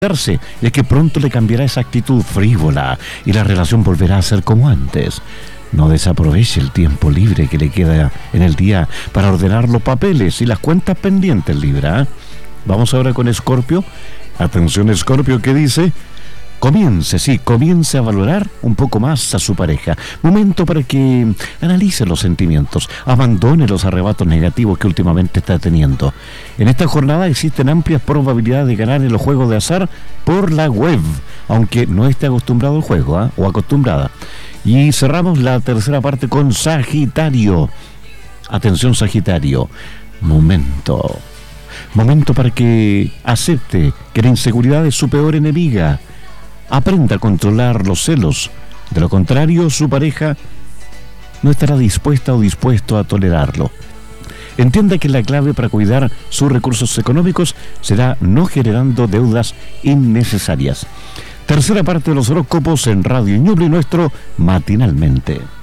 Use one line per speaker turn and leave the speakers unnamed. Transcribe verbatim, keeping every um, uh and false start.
y es que pronto le cambiará esa actitud frívola y la relación volverá a ser como antes. No desaproveche el tiempo libre que le queda en el día para ordenar los papeles y las cuentas pendientes, Libra. Vamos ahora con Escorpio. Atención, Escorpio, que dice: comience, sí, comience a valorar un poco más a su pareja. Momento para que analice los sentimientos, abandone los arrebatos negativos que últimamente está teniendo. En esta jornada existen amplias probabilidades de ganar en los juegos de azar por la web, aunque no esté acostumbrado al juego, ¿eh? o acostumbrada. Y cerramos la tercera parte con Sagitario. Atención, Sagitario. Momento. Momento para que acepte que la inseguridad es su peor enemiga. Aprenda a controlar los celos. De lo contrario, su pareja no estará dispuesta o dispuesto a tolerarlo. Entienda que la clave para cuidar sus recursos económicos será no generando deudas innecesarias. Tercera parte de los horóscopos en Radio Ñuble, nuestro Matinalmente.